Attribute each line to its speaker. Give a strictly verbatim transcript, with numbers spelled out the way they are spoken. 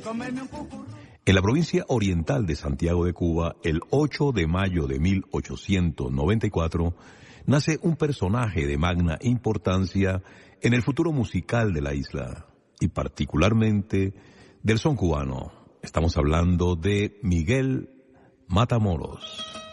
Speaker 1: En la provincia oriental de Santiago de Cuba, el ocho de mayo de mil ochocientos noventa y cuatro, nace un personaje de magna importancia en el futuro musical de la isla, y particularmente del son cubano. Estamos hablando de Miguel Matamoros.